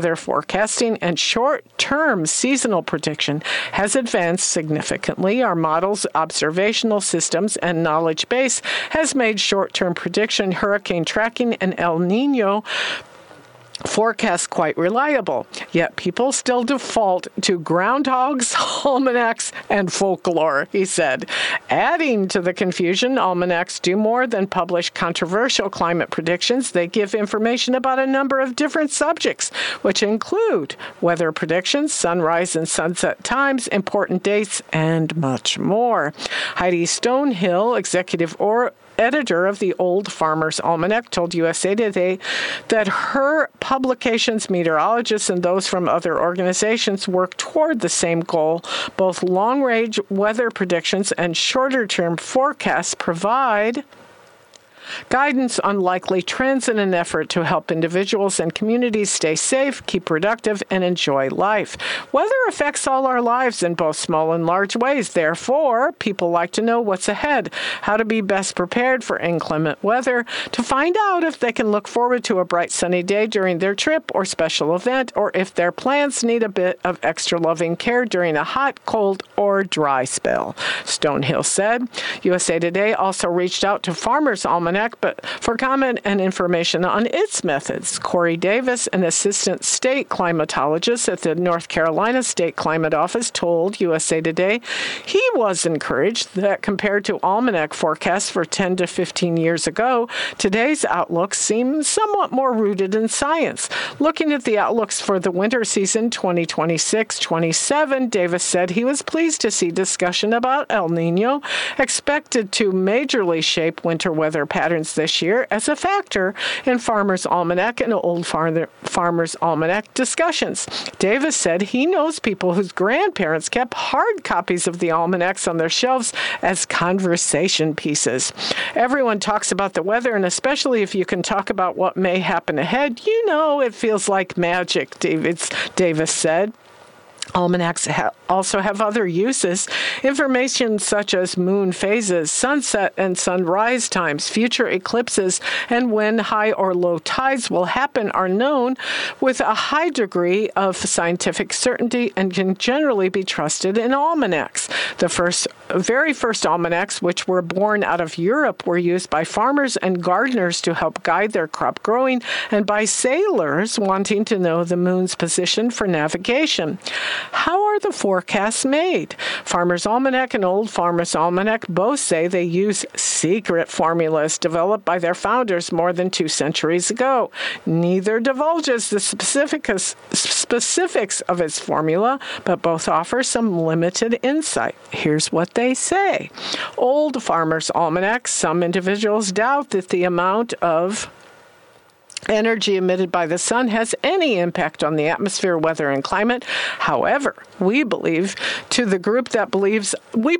weather forecasting and short-term seasonal prediction has advanced significantly. Our models, observational systems, and knowledge base has made short-term prediction, hurricane tracking, and El Nino forecasts quite reliable, yet people still default to groundhogs, almanacs, and folklore, he said. Adding to the confusion, almanacs do more than publish controversial climate predictions. They give information about a number of different subjects, which include weather predictions, sunrise and sunset times, important dates, and much more. Heidi Stonehill, executive editor of the Old Farmer's Almanac, told USA Today that her publication's meteorologists and those from other organizations work toward the same goal. Both long-range weather predictions and shorter-term forecasts provide guidance on likely trends in an effort to help individuals and communities stay safe, keep productive, and enjoy life. Weather affects all our lives in both small and large ways. Therefore, people like to know what's ahead, how to be best prepared for inclement weather, to find out if they can look forward to a bright sunny day during their trip or special event, or if their plants need a bit of extra loving care during a hot, cold, or dry spell. Stonehill said. USA Today also reached out to Farmer's Almanac but for comment and information on its methods. Corey Davis, an assistant state climatologist at the North Carolina State Climate Office, told USA Today he was encouraged that compared to almanac forecasts for 10 to 15 years ago, today's outlooks seem somewhat more rooted in science. Looking at the outlooks for the winter season 2026-27, Davis said he was pleased to see discussion about El Nino, expected to majorly shape winter weather patterns this year, as a factor in Farmer's Almanac and Old Farmer's Almanac discussions. Davis said he knows people whose grandparents kept hard copies of the almanacs on their shelves as conversation pieces. Everyone talks about the weather, and especially if you can talk about what may happen ahead, you know it feels like magic, Davis said. Almanacs also have other uses. Information such as moon phases, sunset and sunrise times, future eclipses, and when high or low tides will happen are known with a high degree of scientific certainty and can generally be trusted in almanacs. The very first almanacs, which were born out of Europe, were used by farmers and gardeners to help guide their crop growing and by sailors wanting to know the moon's position for navigation. How are the forecasts made? Farmer's Almanac and Old Farmer's Almanac both say they use secret formulas developed by their founders more than 2 centuries ago. Neither divulges the specifics of its formula, but both offer some limited insight. Here's what they say. Old Farmer's Almanac, some individuals doubt that the amount of energy emitted by the sun has any impact on the atmosphere, weather, and climate. However, we belong to the group that believes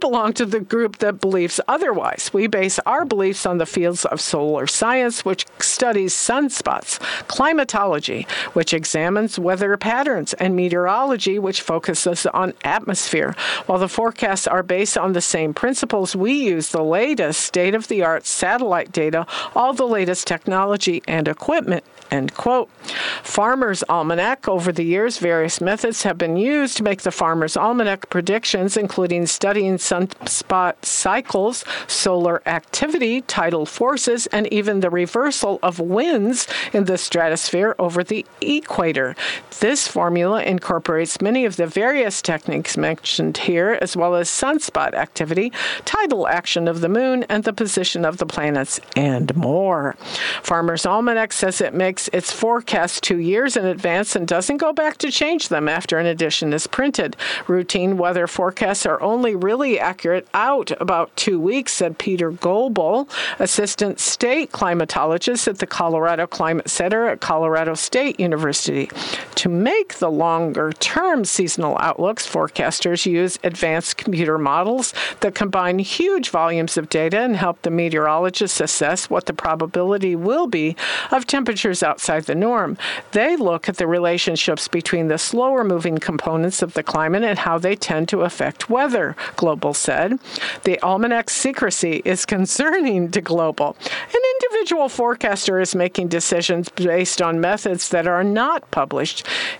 otherwise. We base our beliefs on the fields of solar science, which studies sunspots, climatology, which examines weather patterns, and meteorology, which focuses on atmosphere. While the forecasts are based on the same principles, we use the latest state-of-the-art satellite data, all the latest technology and equipment. End quote. Farmer's Almanac. Over the years, various methods have been used to make the Farmer's Almanac predictions, including studying sunspot cycles, solar activity, tidal forces, and even the reversal of winds in the stratosphere over the equator. This formula incorporates many of the various techniques mentioned here, as well as sunspot activity, tidal action of the moon, and the position of the planets, and more. Farmer's Almanac says it makes its forecasts 2 years in advance and doesn't go back to change them after an edition is printed. Routine weather forecasts are only really accurate out about 2 weeks, said Peter Goebel, assistant state climatologist at the Colorado Climate Center at Colorado State University. To make the longer-term seasonal outlooks, forecasters use advanced computer models that combine huge volumes of data and help the meteorologists assess what the probability will be of temperatures outside the norm. They look at the relationships between the slower moving components of the climate and how they tend to affect weather, Global said. The almanac's secrecy is concerning to Global. An individual forecaster is making decisions based on methods that are not published